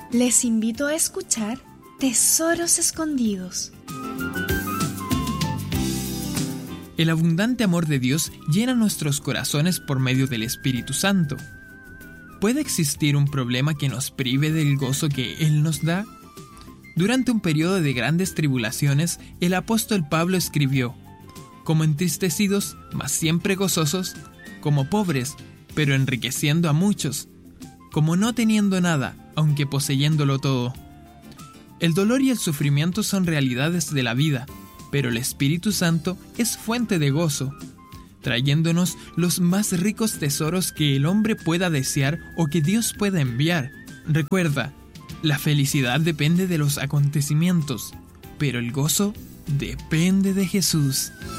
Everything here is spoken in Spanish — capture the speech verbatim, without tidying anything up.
Les invito a escuchar Tesoros Escondidos. El abundante amor de Dios llena nuestros corazones por medio del Espíritu Santo. ¿Puede existir un problema que nos prive del gozo que Él nos da? Durante un periodo de grandes tribulaciones, el apóstol Pablo escribió: como entristecidos, mas siempre gozosos, como pobres, pero enriqueciendo a muchos, como no teniendo nada, aunque poseyéndolo todo. El dolor y el sufrimiento son realidades de la vida, pero el Espíritu Santo es fuente de gozo, trayéndonos los más ricos tesoros que el hombre pueda desear o que Dios pueda enviar. Recuerda, la felicidad depende de los acontecimientos, pero el gozo depende de Jesús.